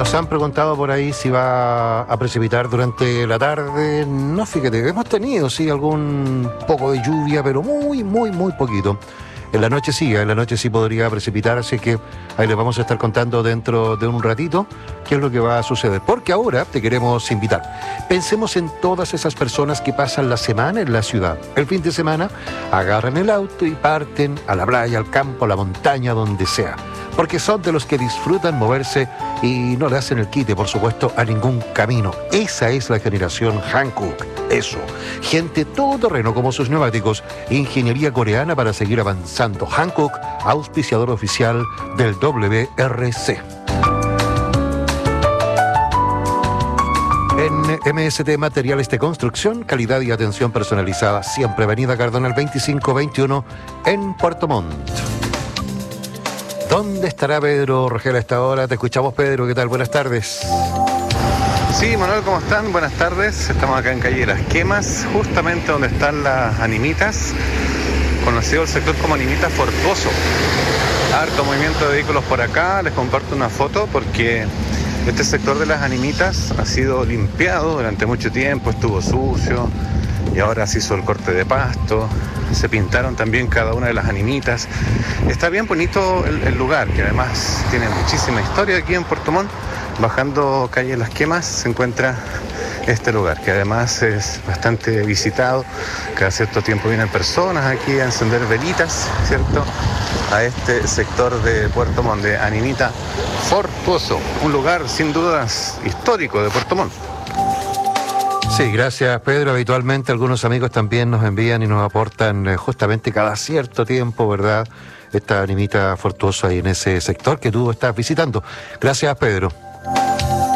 Nos han preguntado por ahí si va a precipitar durante la tarde. No, fíjate, hemos tenido, sí, algún poco de lluvia, pero muy poquito. En la noche sí podría precipitar, así que ahí les vamos a estar contando dentro de un ratito qué es lo que va a suceder. Porque ahora te queremos invitar. Pensemos en todas esas personas que pasan la semana en la ciudad. El fin de semana agarran el auto y parten a la playa, al campo, a la montaña, donde sea. Porque son de los que disfrutan moverse y no le hacen el quite, por supuesto, a ningún camino. Esa es la generación Hankook. Eso. Gente todoterreno como sus neumáticos. Ingeniería coreana para seguir avanzando. Hankook, auspiciador oficial del WRC. En MST Materiales de Construcción, calidad y atención personalizada. Siempre Avenida Cardonal 2521 en Puerto Montt. ¿Dónde estará Pedro Rogel a esta hora? Te escuchamos, Pedro. ¿Qué tal? Buenas tardes. Sí, Manuel, ¿cómo están? Buenas tardes. Estamos acá en calle Las Quemas, justamente donde están las Animitas, conocido el sector como Animita Fortuoso. Harto movimiento de vehículos por acá. Les comparto una foto porque este sector de las Animitas ha sido limpiado durante mucho tiempo, estuvo sucio y ahora se hizo el corte de pasto. Se pintaron también cada una de las animitas. Está bien bonito el lugar, que además tiene muchísima historia aquí en Puerto Montt. Bajando calle Las Quemas se encuentra este lugar, que además es bastante visitado. Cada cierto tiempo vienen personas aquí a encender velitas, ¿cierto?, a este sector de Puerto Montt, de Animita Fortuoso. Un lugar sin dudas histórico de Puerto Montt. Sí, gracias, Pedro. Habitualmente algunos amigos también nos envían y nos aportan justamente cada cierto tiempo, ¿verdad?, esta Animita Fortuosa ahí en ese sector que tú estás visitando. Gracias, Pedro.